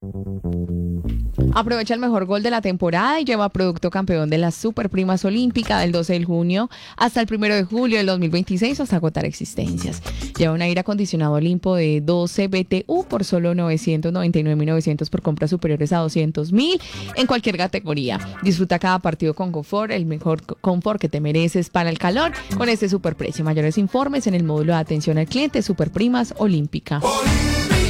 Aprovecha el mejor gol de la temporada y lleva producto campeón de las Superprimas Olímpica del 12 de junio hasta el 1 de julio del 2026 hasta agotar existencias. Lleva un aire acondicionado Olimpo de 12 BTU por solo 999.900 por compras superiores a 200.000 en cualquier categoría. Disfruta cada partido con confort, el mejor confort que te mereces para el calor con este superprecio. Mayores informes en el módulo de atención al cliente Superprimas Olímpica.